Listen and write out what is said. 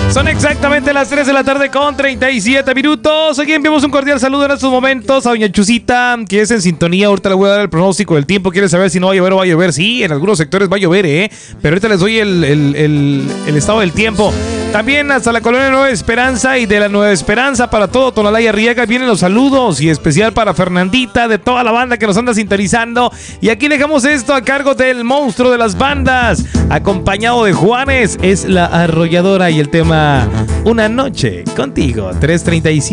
Son exactamente las 3 de la tarde con 37 minutos. Aquí enviamos un cordial saludo en estos momentos a doña Chusita, que es en sintonía. Ahorita le voy a dar el pronóstico del tiempo. ¿Quiere saber si no va a llover o va a llover? Sí, en algunos sectores va a llover, pero ahorita les doy el estado del tiempo. También hasta la colonia Nueva Esperanza y de la Nueva Esperanza para todo Tonalá y Arriaga vienen los saludos, y especial para Fernandita, de toda la banda que nos anda sintonizando. Y aquí dejamos esto a cargo del monstruo de las bandas, acompañado de Juanes. Es la arrolladora y el tema Una Noche Contigo, 3:35.